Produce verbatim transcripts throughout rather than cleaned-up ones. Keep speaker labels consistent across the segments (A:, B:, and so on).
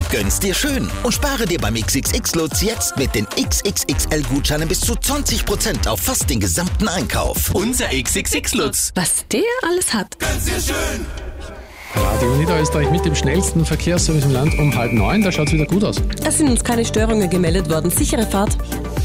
A: Gönn's dir schön und spare dir beim X X X-Lutz jetzt mit den X X X L-Gutscheinen bis zu zwanzig Prozent auf fast den gesamten Einkauf. Unser X X X-Lutz.
B: Was der alles hat.
A: Gönn's dir schön.
C: Radio Niederösterreich mit dem schnellsten Verkehrsservice im Land um halb neun. Da schaut es wieder gut aus.
B: Es sind uns keine Störungen gemeldet worden. Sichere Fahrt.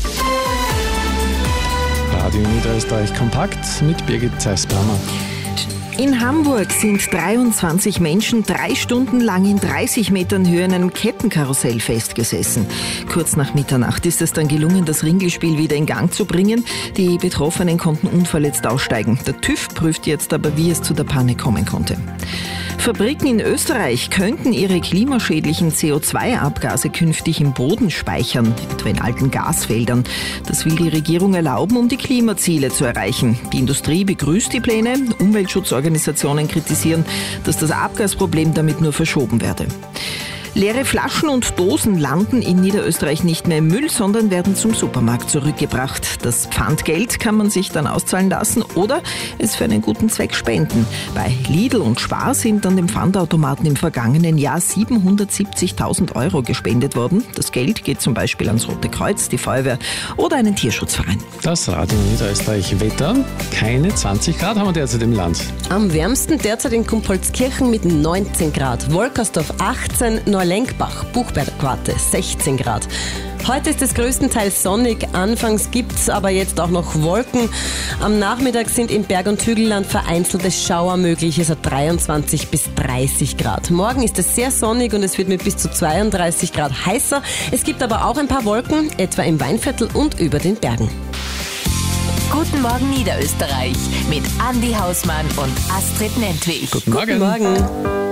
C: Radio Niederösterreich kompakt mit Birgit Zeiss-Brammer.
D: In Hamburg sind dreiundzwanzig Menschen drei Stunden lang in dreißig Metern Höhe in einem Kettenkarussell festgesessen. Kurz nach Mitternacht ist es dann gelungen, das Ringelspiel wieder in Gang zu bringen. Die Betroffenen konnten unverletzt aussteigen. Der TÜV prüft jetzt aber, wie es zu der Panne kommen konnte. Fabriken in Österreich könnten ihre klimaschädlichen C O zwei Abgase künftig im Boden speichern, etwa in alten Gasfeldern. Das will die Regierung erlauben, um die Klimaziele zu erreichen. Die Industrie begrüßt die Pläne. Umweltschutzorganisationen kritisieren, dass das Abgasproblem damit nur verschoben werde. Leere Flaschen und Dosen landen in Niederösterreich nicht mehr im Müll, sondern werden zum Supermarkt zurückgebracht. Das Pfandgeld kann man sich dann auszahlen lassen oder es für einen guten Zweck spenden. Bei Lidl und Spar sind an dem Pfandautomaten im vergangenen Jahr siebenhundertsiebzigtausend Euro gespendet worden. Das Geld geht zum Beispiel ans Rote Kreuz, die Feuerwehr oder einen Tierschutzverein.
C: Das Radio Niederösterreich Wetter. Keine zwanzig Grad haben wir derzeit im Land.
B: Am wärmsten derzeit in Kumpolskirchen mit neunzehn Grad, Wolkersdorf achtzehn, Neulenkbach, Buchbergquarte sechzehn Grad. Heute ist es größtenteils sonnig, anfangs gibt es aber jetzt auch noch Wolken. Am Nachmittag sind im Berg- und Hügelland vereinzelte Schauer möglich, es hat dreiundzwanzig bis dreißig Grad. Morgen ist es sehr sonnig und es wird mit bis zu zweiunddreißig Grad heißer. Es gibt aber auch ein paar Wolken, etwa im Weinviertel und über den Bergen.
E: Guten Morgen Niederösterreich mit Andi Hausmann und Astrid Nentwich.
C: Guten Morgen.
B: Guten Morgen.